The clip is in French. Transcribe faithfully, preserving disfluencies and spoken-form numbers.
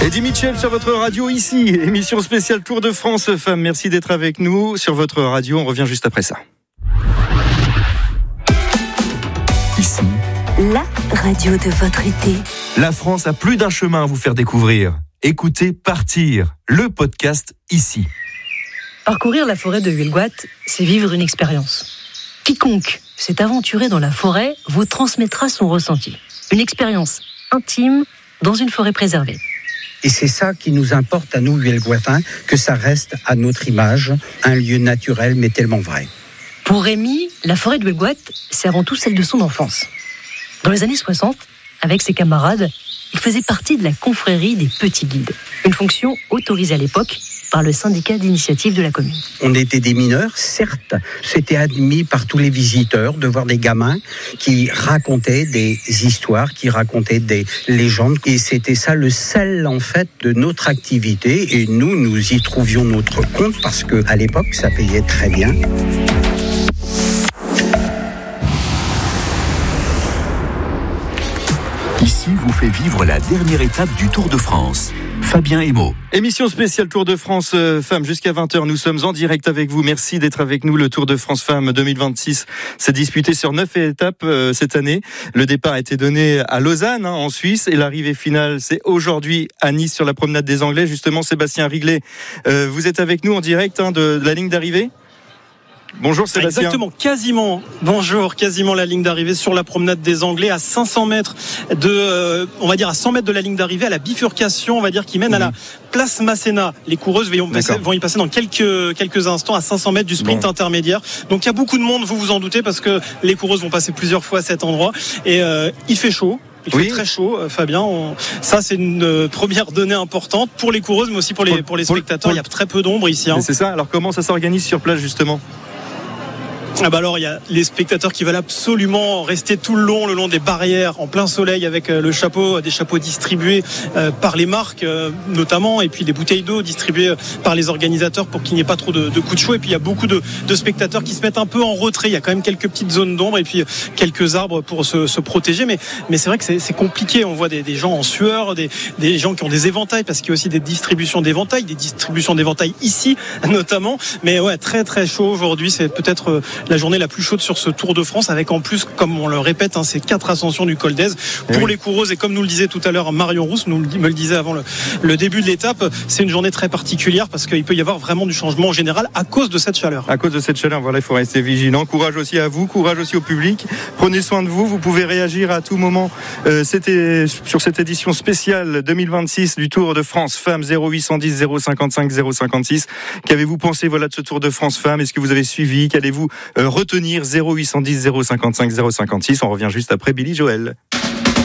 Eddie Mitchell sur votre radio ici, émission spéciale Tour de France Femmes. Merci d'être avec nous sur votre radio. On revient juste après ça. Ici, la radio de votre été. La France a plus d'un chemin à vous faire découvrir. Écoutez Partir, le podcast ici. Parcourir la forêt de Huelgoat, c'est vivre une expérience. Quiconque s'est aventuré dans la forêt vous transmettra son ressenti. Une expérience intime dans une forêt préservée. Et c'est ça qui nous importe à nous, Huelgoatins, que ça reste à notre image, un lieu naturel mais tellement vrai. Pour Rémi, la forêt de Huelgoat, c'est avant tout celle de son enfance. Dans les années soixante, avec ses camarades, il faisait partie de la confrérie des petits guides, une fonction autorisée à l'époque par le syndicat d'initiative de la commune. On était des mineurs, certes, c'était admis par tous les visiteurs de voir des gamins qui racontaient des histoires, qui racontaient des légendes, et c'était ça le sel en fait de notre activité, et nous, nous y trouvions notre compte parce que à l'époque, ça payait très bien. Ici vous fait vivre la dernière étape du Tour de France. Fabien Emo. Émission spéciale Tour de France euh, Femmes jusqu'à vingt heures. Nous sommes en direct avec vous. Merci d'être avec nous. Le Tour de France Femmes deux mille vingt-six s'est disputé sur neuf étapes euh, cette année. Le départ a été donné à Lausanne, hein, en Suisse, et l'arrivée finale, c'est aujourd'hui à Nice sur la promenade des Anglais. Justement, Sébastien Riglet, euh, vous êtes avec nous en direct hein, de, de la ligne d'arrivée. Bonjour Sébastien. Exactement, quasiment. Bonjour, quasiment la ligne d'arrivée sur la promenade des Anglais à cinq cents mètres de, euh, on va dire à cent mètres de la ligne d'arrivée, à la bifurcation, on va dire, qui mène mmh. à la place Masséna. Les coureuses vont, passer, vont y passer dans quelques, quelques instants à cinq cents mètres du sprint bon. intermédiaire. Donc il y a beaucoup de monde, vous vous en doutez, parce que les coureuses vont passer plusieurs fois à cet endroit. Et euh, il fait chaud. Il oui. fait très chaud, Fabien. On... Ça, c'est une euh, première donnée importante pour les coureuses, mais aussi pour les, pour les spectateurs. Pour, pour... Il y a très peu d'ombre ici. Hein. C'est ça. Alors comment ça s'organise sur place, justement ? Ah bah alors il y a les spectateurs qui veulent absolument rester tout le long, le long des barrières, en plein soleil, avec le chapeau, des chapeaux distribués euh, par les marques euh, notamment, et puis des bouteilles d'eau distribuées par les organisateurs pour qu'il n'y ait pas trop de, de coups de chaud. Et puis il y a beaucoup de, de spectateurs qui se mettent un peu en retrait. Il y a quand même quelques petites zones d'ombre et puis quelques arbres pour se, se protéger. Mais, mais c'est vrai que c'est, c'est compliqué. On voit des, des gens en sueur, des, des gens qui ont des éventails, parce qu'il y a aussi des distributions d'éventails, des distributions d'éventails ici notamment. Mais ouais, très très chaud aujourd'hui. C'est peut-être la journée la plus chaude sur ce Tour de France, avec en plus, comme on le répète, hein, ces quatre ascensions du col d'Èze pour oui. les coureuses. Et comme nous le disait tout à l'heure Marion Rousse, nous me le disait avant le, le début de l'étape, c'est une journée très particulière parce qu'il peut y avoir vraiment du changement en général à cause de cette chaleur. À cause de cette chaleur, voilà, il faut rester vigilant. Courage aussi à vous, courage aussi au public. Prenez soin de vous. Vous pouvez réagir à tout moment. Euh, c'était sur cette édition spéciale deux mille vingt-six du Tour de France Femmes. Zéro huit cent dix zéro cinquante-cinq zéro cinquante-six. Qu'avez-vous pensé, voilà, de ce Tour de France Femmes? Est-ce que vous avez suivi? Qu'allez-vous euh, retenir? Zéro huit cent dix zéro cinquante-cinq zéro cinquante-six. On revient juste après Billy Joel.